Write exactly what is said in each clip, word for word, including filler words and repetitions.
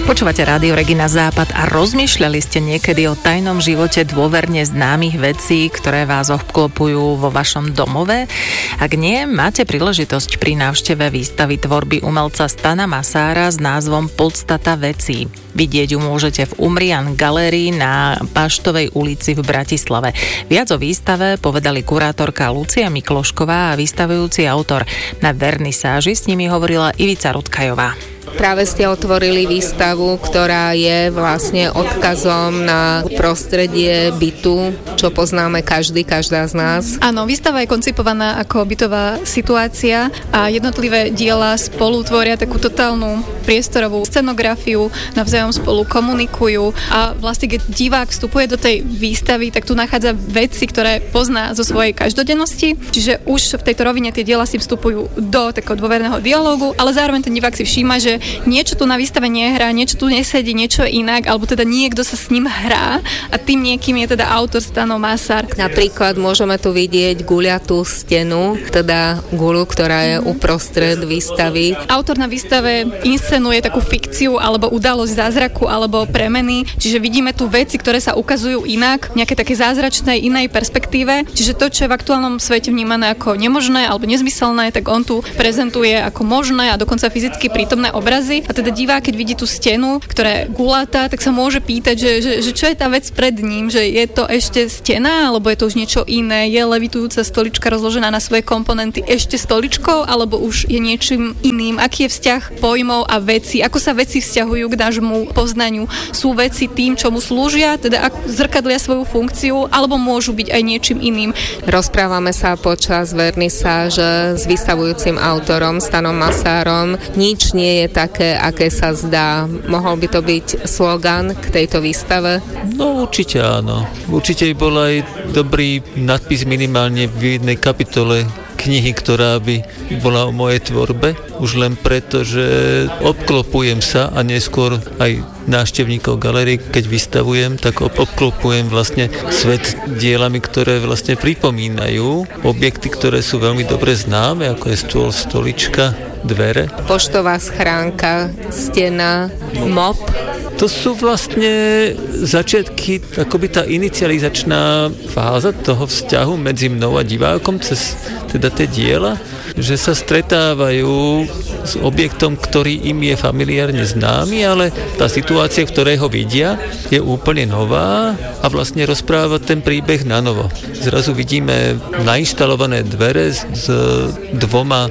Počúvate Rádio Regina Západ a rozmýšľali ste niekedy o tajnom živote dôverne známych vecí, ktoré vás obklopujú vo vašom domove? Ak nie, máte príležitosť pri návšteve výstavy tvorby umelca Stana Masára s názvom Podstata vecí. Vidieť ju môžete v Umrian Galérii na Baštovej ulici v Bratislave. Viac o výstave povedali kurátorka Lucia Miklošková a vystavujúci autor. Na vernisáži s nimi hovorila Ivica Rutkajová. Práve ste otvorili výstavu, ktorá je vlastne odkazom na prostredie bytu, čo poznáme každý, každá z nás. Áno, výstava je koncipovaná ako bytová situácia a jednotlivé diela spolu tvoria takú totálnu priestorovú scenografiu, navzájom spolu komunikujú a vlastne keď divák vstupuje do tej výstavy, tak tu nachádza veci, ktoré pozná zo svojej každodennosti, čiže už v tejto rovine tie diela si vstupujú do takého dôverného dialógu, ale zároveň ten divák si všíma, že niečo tu na výstave nehrá, niečo tu nesedí, niečo inak, alebo teda niekto sa s ním hrá a tým niekým je teda autor Stano Masár. Napríklad môžeme tu vidieť guľatú stenu, teda guľu, ktorá je uprostred výstavy. Autor na výstave inscenuje takú fikciu alebo udalosť zázraku alebo premeny, čiže vidíme tu veci, ktoré sa ukazujú inak, nejaké také zázračnej inej perspektíve, čiže to, čo je v aktuálnom svete vnímané ako nemožné alebo nezmyselné, tak on tu prezentuje ako možné a dokonca fyzicky prítomné obrazy. A teda divák, keď vidí tú stenu, ktorá je gulatá, tak sa môže pýtať, že, že, že čo je tá vec pred ním, že je to ešte stena, alebo je to už niečo iné, je levitujúca stolička rozložená na svoje komponenty ešte stoličkou, alebo už je niečím iným. Aký je vzťah pojmov a vecí, ako sa veci vzťahujú k nášmu poznaniu. Sú veci tým, čomu slúžia, teda ak zrkadlia svoju funkciu, alebo môžu byť aj niečím iným. Rozprávame sa počas vernisáže s vystavujúcim autorom Stanom Masárom. Nič nie je také, aké sa zdá. Mohol by to byť slogan k tejto výstave? No určite áno. Určite by bol aj dobrý nadpis minimálne v jednej kapitole knihy, ktorá by bola o mojej tvorbe. Už len preto, že obklopujem sa a neskôr aj návštevníkov galérie, keď vystavujem, tak obklopujem vlastne svet dielami, ktoré vlastne pripomínajú objekty, ktoré sú veľmi dobre známe, ako je stôl, stolička, dvere. Poštová schránka, stena, mop. To sú vlastne začiatky, akoby tá inicializačná fáza toho vzťahu medzi mnou a divákom cez teda tie diela, že sa stretávajú s objektom, ktorý im je familiárne známy, ale tá situácia, v ktorej ho vidia, je úplne nová a vlastne rozpráva ten príbeh na novo. Zrazu vidíme nainštalované dvere s, s dvoma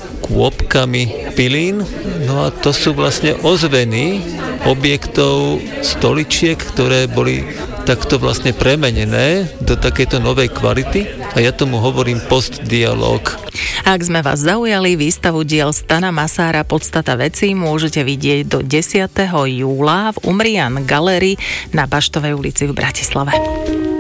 kôpkami pilín, no a to sú vlastne ozveny objektov, stoličiek, ktoré boli takto vlastne premenené do takéto novej kvality a ja tomu hovorím postdialóg. Ak sme vás zaujali, výstavu diel Stana Masára Podstata vecí môžete vidieť do desiateho júla v Umrian Galérii na Baštovej ulici v Bratislave.